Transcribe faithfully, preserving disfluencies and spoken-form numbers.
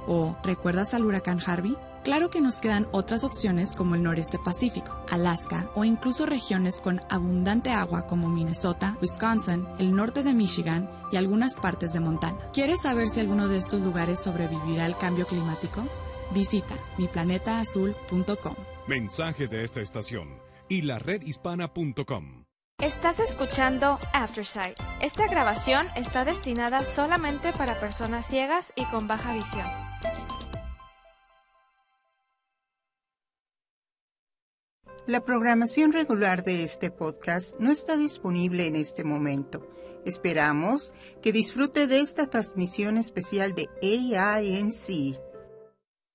O ¿recuerdas al huracán Harvey? Claro que nos quedan otras opciones como el noreste pacífico, Alaska o incluso regiones con abundante agua como Minnesota, Wisconsin, el norte de Michigan y algunas partes de Montana. ¿Quieres saber si alguno de estos lugares sobrevivirá al cambio climático? Visita mi planeta azul punto com. Mensaje de esta estación y la red hispana punto com. Estás escuchando Aftersight. Esta grabación está destinada solamente para personas ciegas y con baja visión. La programación regular de este podcast no está disponible en este momento. Esperamos que disfrute de esta transmisión especial de A I N C.